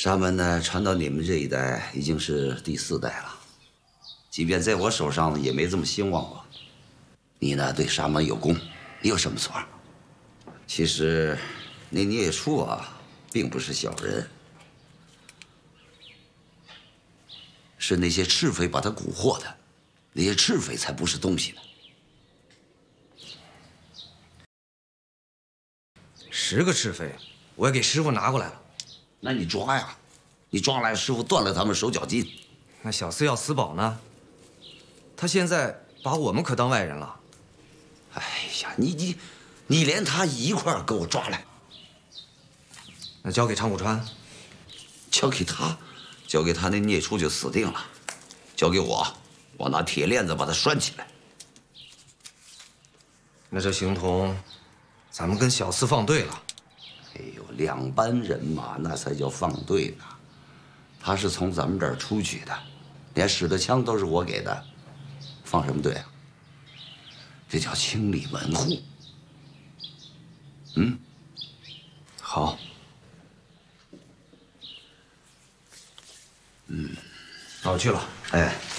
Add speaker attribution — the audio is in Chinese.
Speaker 1: 沙门呢，传到你们这一代已经是第4代了，即便在我手上也没这么兴旺过。你呢，对沙门有功，你有什么错？其实，那聂初啊，并不是小人，是那些赤匪把他蛊惑的，那些赤匪才不是东西呢。
Speaker 2: 10个赤匪，我也给师傅拿过来了。
Speaker 1: 那你抓呀，你抓来，师傅断了他们手脚筋。
Speaker 2: 那小厮要死保呢？他现在把我们可当外人了。
Speaker 1: 哎呀，你连他一块儿给我抓来。
Speaker 2: 那交给长谷川，
Speaker 1: 交给他那聂初就死定了。交给我，我拿铁链子把他拴起来。
Speaker 2: 那这形同，咱们跟小厮放对了。
Speaker 1: 哎呦，2班人马那才叫放对呢。他是从咱们这儿出去的，连使的枪都是我给的，放什么队啊？这叫清理门户。嗯，
Speaker 2: 好。
Speaker 1: 嗯，
Speaker 2: 那我去了。
Speaker 1: 哎。